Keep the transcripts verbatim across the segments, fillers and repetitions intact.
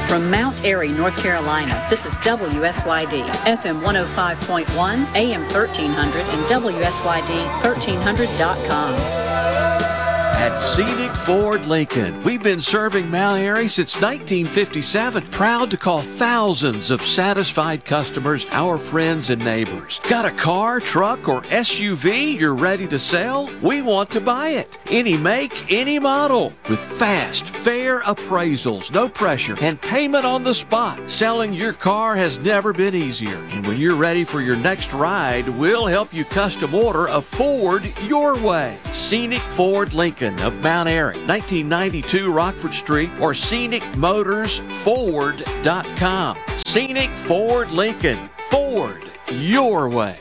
From Mount Airy, North Carolina, this is W S Y D, F M one oh five point one, A M thirteen hundred, and W S Y D thirteen hundred dot com. At Scenic Ford Lincoln, we've been serving Mount Airy since nineteen fifty-seven. Proud to call thousands of satisfied customers our friends and neighbors. Got a car, truck, or S U V you're ready to sell? We want to buy it. Any make, any model. With fast, fair appraisals, no pressure, and payment on the spot. Selling your car has never been easier. And when you're ready for your next ride, we'll help you custom order a Ford your way. Scenic Ford Lincoln of Mount Airy, nineteen ninety-two Rockford Street, or scenic motors ford dot com. Scenic Ford Lincoln. Ford your way.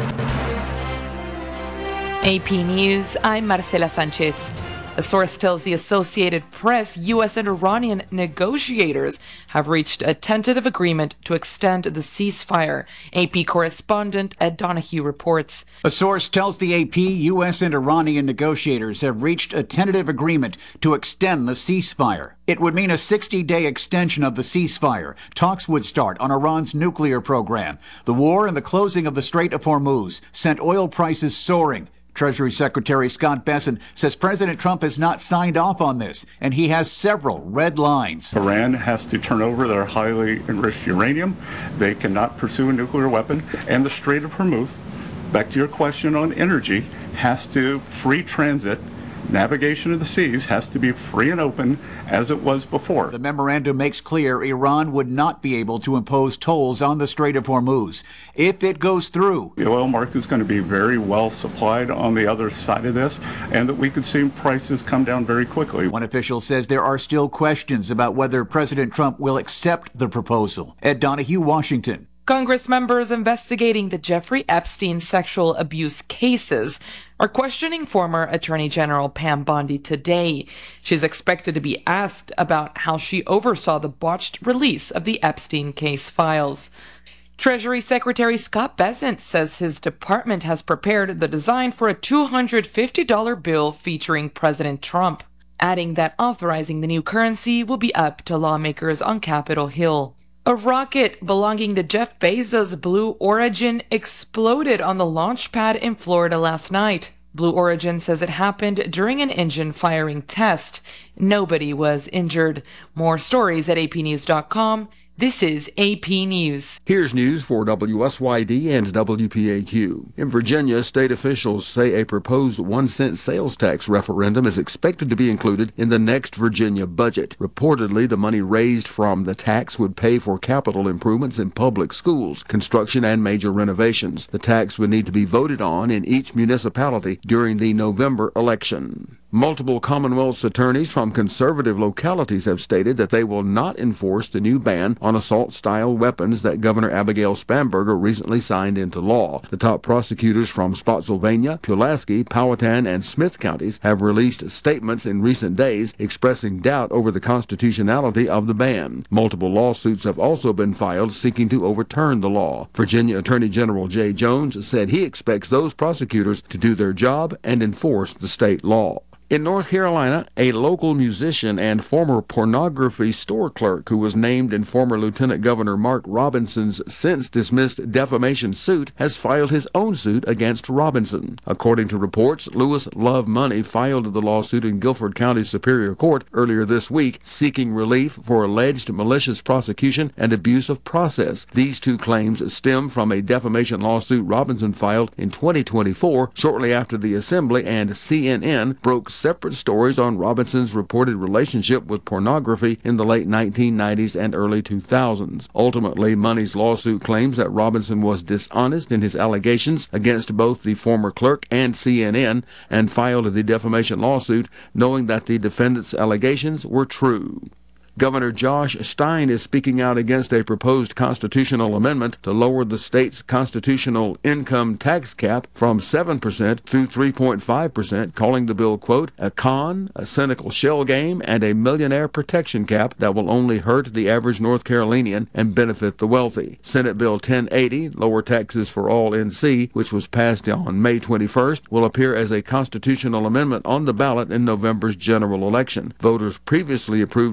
A P News, I'm Marcela Sanchez. A source tells the Associated Press U S and Iranian negotiators have reached a tentative agreement to extend the ceasefire. A P correspondent Ed Donahue reports. A source tells the A P U S and Iranian negotiators have reached a tentative agreement to extend the ceasefire. It would mean a sixty-day extension of the ceasefire. Talks would start on Iran's nuclear program. The war and the closing of the Strait of Hormuz sent oil prices soaring. Treasury Secretary Scott Bessent says President Trump has not signed off on this, and he has several red lines. Iran has to turn over their highly enriched uranium. They cannot pursue a nuclear weapon. And the Strait of Hormuz, back to your question on energy, has to free transit. Navigation of the seas has to be free and open as it was before. The memorandum makes clear Iran would not be able to impose tolls on the Strait of Hormuz. If it goes through, the oil market is going to be very well supplied on the other side of this, and that we could see prices come down very quickly. One official says there are still questions about whether President Trump will accept the proposal. Ed Donahue, Washington. Congress members investigating the Jeffrey Epstein sexual abuse cases are questioning former Attorney General Pam Bondi today. She's expected to be asked about how she oversaw the botched release of the Epstein case files. Treasury Secretary Scott Bessent says his department has prepared the design for a two hundred fifty dollars bill featuring President Trump, adding that authorizing the new currency will be up to lawmakers on Capitol Hill. A rocket belonging to Jeff Bezos' Blue Origin exploded on the launch pad in Florida last night. Blue Origin says it happened during an engine firing test. Nobody was injured. More stories at A P news dot com. This is A P News. Here's news for W S Y D and W P A Q. In Virginia, state officials say a proposed one-cent sales tax referendum is expected to be included in the next Virginia budget. Reportedly, the money raised from the tax would pay for capital improvements in public schools, construction, and major renovations. The tax would need to be voted on in each municipality during the November election. Multiple Commonwealth's attorneys from conservative localities have stated that they will not enforce the new ban on assault-style weapons that Governor Abigail Spanberger recently signed into law. The top prosecutors from Spotsylvania, Pulaski, Powhatan, and Smith counties have released statements in recent days expressing doubt over the constitutionality of the ban. Multiple lawsuits have also been filed seeking to overturn the law. Virginia Attorney General Jay Jones said he expects those prosecutors to do their job and enforce the state law. In North Carolina, a local musician and former pornography store clerk who was named in former Lieutenant Governor Mark Robinson's since-dismissed defamation suit has filed his own suit against Robinson. According to reports, Lewis Love Money filed the lawsuit in Guilford County Superior Court earlier this week, seeking relief for alleged malicious prosecution and abuse of process. These two claims stem from a defamation lawsuit Robinson filed in twenty twenty-four, shortly after the Assembly and C N N broke separate stories on Robinson's reported relationship with pornography in the late nineteen nineties and early two thousands. Ultimately, Money's lawsuit claims that Robinson was dishonest in his allegations against both the former clerk and C N N and filed the defamation lawsuit knowing that the defendant's allegations were true. Governor Josh Stein is speaking out against a proposed constitutional amendment to lower the state's constitutional income tax cap from seven percent to three point five percent, calling the bill, quote, a con, a cynical shell game, and a millionaire protection cap that will only hurt the average North Carolinian and benefit the wealthy. Senate Bill ten eighty, Lower Taxes for All N C, which was passed on May twenty-first, will appear as a constitutional amendment on the ballot in November's general election. Voters previously approved a twenty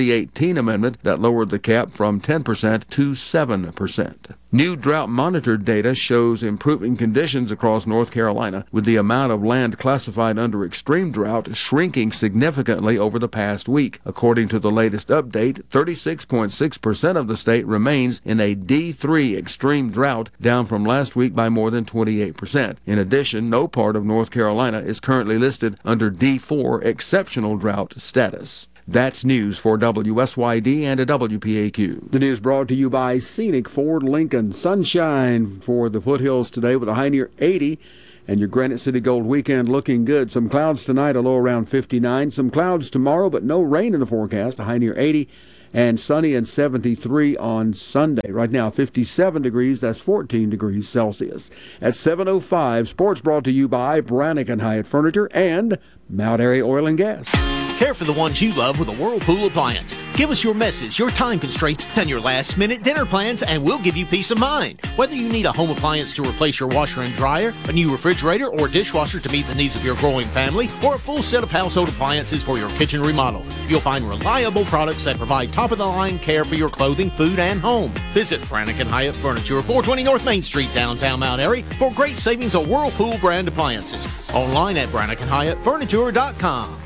twenty eighteen amendment that lowered the cap from ten percent to seven percent. New drought monitored data shows improving conditions across North Carolina, with the amount of land classified under extreme drought shrinking significantly over the past week. According to the latest update, thirty-six point six percent of the state remains in a D three extreme drought, down from last week by more than twenty-eight percent. In addition, no part of North Carolina is currently listed under D four exceptional drought status. That's news for W S Y D and a W P A Q. The news brought to you by Scenic Ford Lincoln. Sunshine for the foothills today with a high near eighty. And your Granite City Gold weekend looking good. Some clouds tonight, a low around fifty-nine. Some clouds tomorrow, but no rain in the forecast, a high near eighty. And sunny and seventy-three on Sunday. Right now, fifty-seven degrees. That's fourteen degrees Celsius. At seven oh five, sports brought to you by Brannick and Hyatt Furniture and Mount Airy Oil and Gas. Care for the ones you love with a Whirlpool appliance. Give us your message, your time constraints, and your last-minute dinner plans, and we'll give you peace of mind. Whether you need a home appliance to replace your washer and dryer, a new refrigerator or dishwasher to meet the needs of your growing family, or a full set of household appliances for your kitchen remodel, you'll find reliable products that provide top-of-the-line care for your clothing, food, and home. Visit Brannick and Hyatt Furniture, four twenty North Main Street, downtown Mount Airy, for great savings on Whirlpool brand appliances. Online at brannick and hyatt furniture dot com.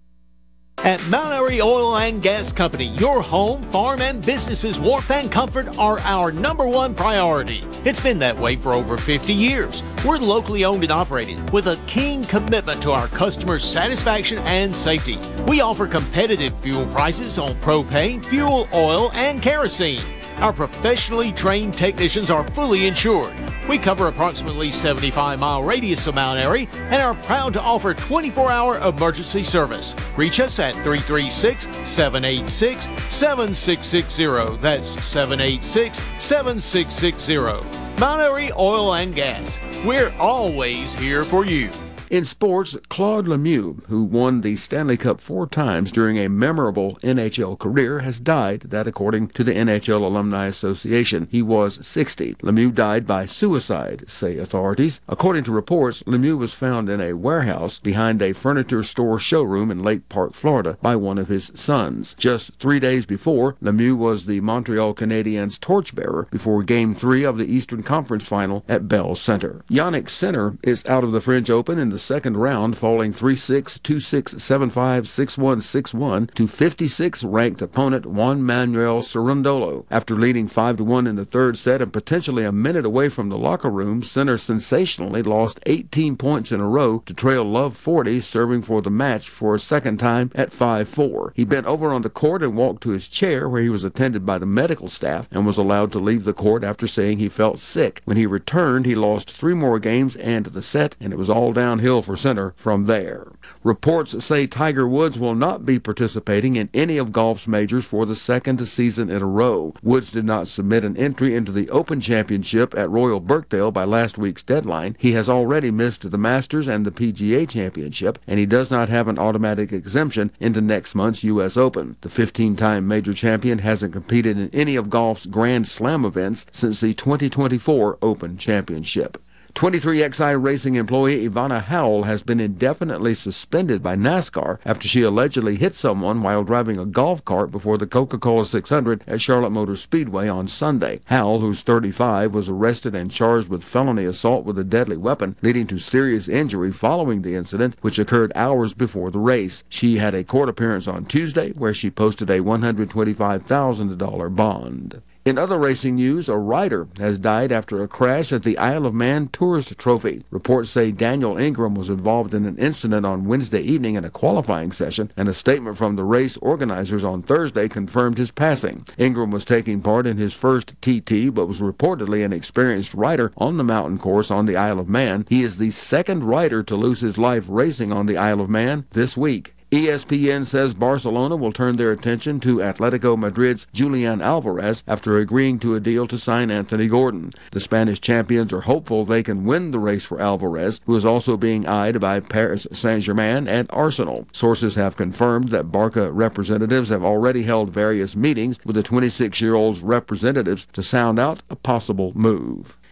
At Mount Airy Oil and Gas Company, your home, farm, and business's warmth and comfort are our number one priority. It's been that way for over fifty years. We're locally owned and operated with a keen commitment to our customers' satisfaction and safety. We offer competitive fuel prices on propane, fuel oil, and kerosene. Our professionally trained technicians are fully insured. We cover approximately seventy-five mile radius of Mount Airy and are proud to offer twenty-four hour emergency service. Reach us at three three six, seven eight six, seven six six zero. That's seven eight six, seven six six zero. Mount Airy Oil and Gas. We're always here for you. In sports, Claude Lemieux, who won the Stanley Cup four times during a memorable N H L career, has died, that according to the N H L Alumni Association. He was sixty. Lemieux died by suicide, say authorities. According to reports, Lemieux was found in a warehouse behind a furniture store showroom in Lake Park, Florida, by one of his sons. Just three days before, Lemieux was the Montreal Canadiens' torchbearer before Game three of the Eastern Conference Final at Bell Center. Yannick Sinner is out of the French Open in the second round, falling three six, two six, seven five, six one, six one to fifty-sixth ranked opponent Juan Manuel Cerundolo. After leading five to one in the third set and potentially a minute away from the locker room, Sinner sensationally lost eighteen points in a row to trail Love forty, serving for the match for a second time at five four. He bent over on the court and walked to his chair, where he was attended by the medical staff and was allowed to leave the court after saying he felt sick. When he returned, he lost three more games and the set, and it was all downhill for Sinner from there. Reports say Tiger Woods will not be participating in any of golf's majors for the second season in a row. Woods did not submit an entry into the Open Championship at Royal Birkdale by last week's deadline. He has already missed the Masters and the P G A Championship, and he does not have an automatic exemption into next month's U S Open. The fifteen-time major champion hasn't competed in any of golf's Grand Slam events since the twenty twenty-four Open Championship. twenty-three X I Racing employee Ivana Howell has been indefinitely suspended by NASCAR after she allegedly hit someone while driving a golf cart before the Coca-Cola six hundred at Charlotte Motor Speedway on Sunday. Howell, who's thirty-five, was arrested and charged with felony assault with a deadly weapon, leading to serious injury following the incident, which occurred hours before the race. She had a court appearance on Tuesday where she posted a one hundred twenty-five thousand dollars bond. In other racing news, a rider has died after a crash at the Isle of Man Tourist Trophy. Reports say Daniel Ingram was involved in an incident on Wednesday evening in a qualifying session, and a statement from the race organizers on Thursday confirmed his passing. Ingram was taking part in his first T T, but was reportedly an experienced rider on the mountain course on the Isle of Man. He is the second rider to lose his life racing on the Isle of Man this week. E S P N says Barcelona will turn their attention to Atletico Madrid's Julian Alvarez after agreeing to a deal to sign Anthony Gordon. The Spanish champions are hopeful they can win the race for Alvarez, who is also being eyed by Paris Saint-Germain and Arsenal. Sources have confirmed that Barca representatives have already held various meetings with the twenty-six-year-old's representatives to sound out a possible move.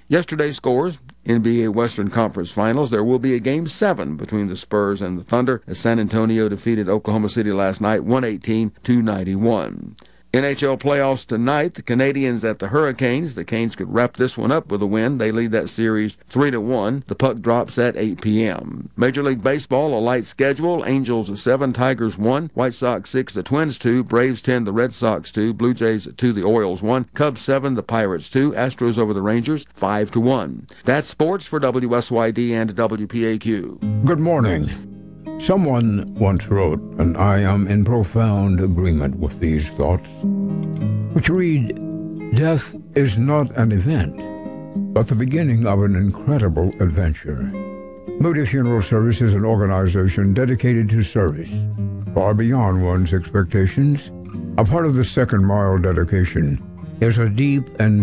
Yesterday's scores, N B A Western Conference Finals, there will be a Game seven between the Spurs and the Thunder as San Antonio defeated Oklahoma City last night one eighteen to ninety-one. N H L playoffs tonight, the Canadians at the Hurricanes. The Canes could wrap this one up with a win. They lead that series three to one. The puck drops at eight p.m. Major League Baseball, a light schedule. Angels seven, Tigers one, White Sox six, the Twins two, Braves ten, the Red Sox two, Blue Jays two, the Orioles one, Cubs seven, the Pirates two, Astros over the Rangers five to one. That's sports for W S Y D and W P A Q. Good morning. Someone once wrote, and I am in profound agreement with these thoughts, which read, "Death is not an event, but the beginning of an incredible adventure." Moody Funeral Service is an organization dedicated to service, far beyond one's expectations. A part of the Second Mile dedication is a deep and